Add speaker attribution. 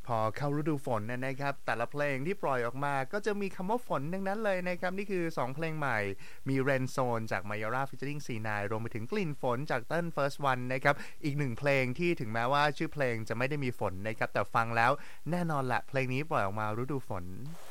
Speaker 1: พอเข้าฤดูฝนนะครับแต่ละเพลงที่ปล่อยออกมาก็จะมีคำว่าฝนทั้งนั้นเลยนะครับนี่คือ2เพลงใหม่มี Rain Zone จาก Mayara featuring C9 รวมไปถึงกลิ่นฝนจากเติ้ล First One นะครับอีกหนึ่งเพลงที่ถึงแม้ว่าชื่อเพลงจะไม่ได้มีฝนนะครับแต่ฟังแล้วแน่นอนแหละเพลงนี้ปล่อยออกมาฤดูฝน